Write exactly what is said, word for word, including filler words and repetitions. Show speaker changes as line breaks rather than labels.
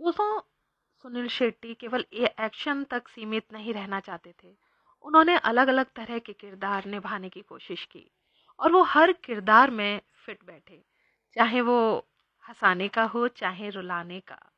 दोस्तों, सुनील शेट्टी केवल a action तक सीमित नहीं रहना चाहते थे। उन्होंने अलग-अलग तरह के किरदार निभाने की कोशिश की और वो हर किरदार में फिट बैठे, चाहे वो हँसाने का हो, चाहे रुलाने का।